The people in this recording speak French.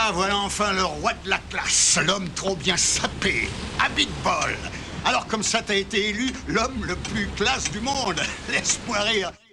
voilà enfin le roi de la classe, l'homme trop bien sapé, habit de bol. Alors comme ça, t'as été élu l'homme le plus classe du monde. Laisse-moi rire.